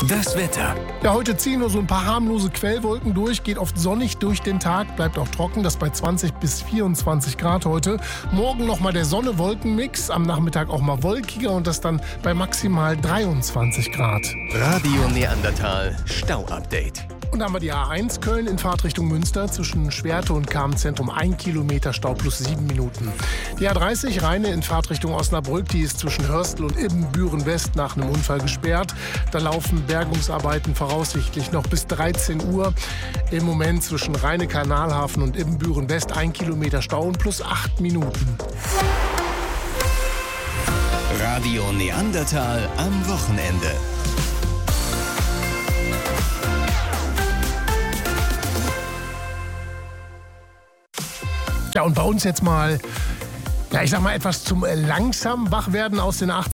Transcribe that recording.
Das Wetter. Ja, heute ziehen nur so ein paar harmlose Quellwolken durch, geht oft sonnig durch den Tag, bleibt auch trocken, das bei 20 bis 24 Grad heute. Morgen nochmal der Sonne-Wolken-Mix, am Nachmittag auch mal wolkiger und das dann bei maximal 23 Grad. Radio Neandertal Stau-Update. Und dann haben wir die A1 Köln in Fahrtrichtung Münster zwischen Schwerte und Kahmzentrum 1 Kilometer Stau plus 7 Minuten. Die A30 Rheine in Fahrtrichtung Osnabrück, die ist zwischen Hörstel und Ibbenbüren West nach einem Unfall gesperrt. Da laufen Bergungsarbeiten voraussichtlich noch bis 13 Uhr. Im Moment zwischen Rheine-Kanalhafen und Ibbenbüren West 1 Kilometer Stau und plus 8 Minuten. Radio Neandertal am Wochenende. Ja, und bei uns jetzt mal, ja, ich sag mal etwas zum langsam Wachwerden aus den 80